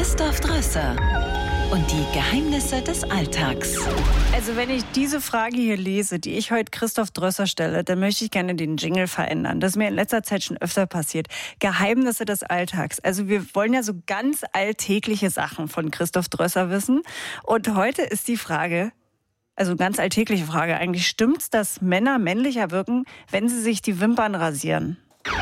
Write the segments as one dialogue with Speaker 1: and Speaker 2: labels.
Speaker 1: Christoph Drösser und die Geheimnisse des Alltags.
Speaker 2: Also wenn ich diese Frage hier lese, die ich heute Christoph Drösser stelle, dann möchte ich gerne den Jingle verändern. Das ist mir in letzter Zeit schon öfter passiert. Geheimnisse des Alltags. Also wir wollen ja so ganz alltägliche Sachen von Christoph Drösser wissen. Und heute ist die Frage, also ganz alltägliche Frage eigentlich, stimmt's, dass Männer männlicher wirken, wenn sie sich die Wimpern rasieren?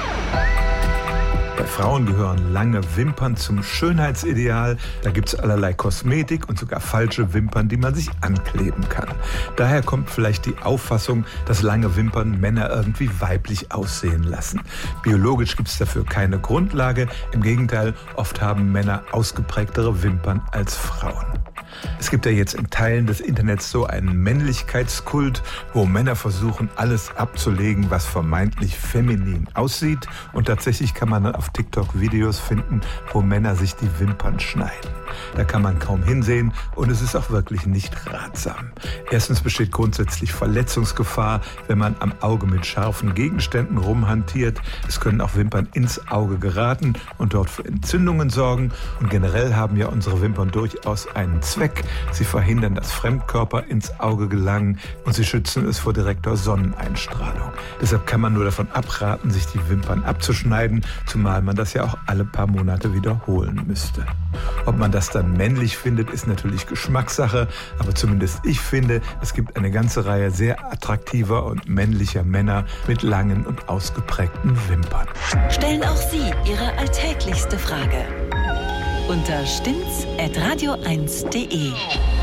Speaker 3: Bei Frauen gehören lange Wimpern zum Schönheitsideal. Da gibt es allerlei Kosmetik und sogar falsche Wimpern, die man sich ankleben kann. Daher kommt vielleicht die Auffassung, dass lange Wimpern Männer irgendwie weiblich aussehen lassen. Biologisch gibt es dafür keine Grundlage. Im Gegenteil, oft haben Männer ausgeprägtere Wimpern als Frauen. Es gibt ja jetzt in Teilen des Internets so einen Männlichkeitskult, wo Männer versuchen, alles abzulegen, was vermeintlich feminin aussieht. Und tatsächlich kann man dann auf TikTok Videos finden, wo Männer sich die Wimpern schneiden. Da kann man kaum hinsehen und es ist auch wirklich nicht ratsam. Erstens besteht grundsätzlich Verletzungsgefahr, wenn man am Auge mit scharfen Gegenständen rumhantiert. Es können auch Wimpern ins Auge geraten und dort für Entzündungen sorgen. Und generell haben ja unsere Wimpern durchaus einen Zweck. Sie verhindern, dass Fremdkörper ins Auge gelangen und sie schützen es vor direkter Sonneneinstrahlung. Deshalb kann man nur davon abraten, sich die Wimpern abzuschneiden, zumal man das ja auch alle paar Monate wiederholen müsste. Ob man das dann männlich findet, ist natürlich Geschmackssache, aber zumindest ich finde, es gibt eine ganze Reihe sehr attraktiver und männlicher Männer mit langen und ausgeprägten Wimpern.
Speaker 1: Stellen auch Sie Ihre alltäglichste Frage unter stimmt's@radio1.de.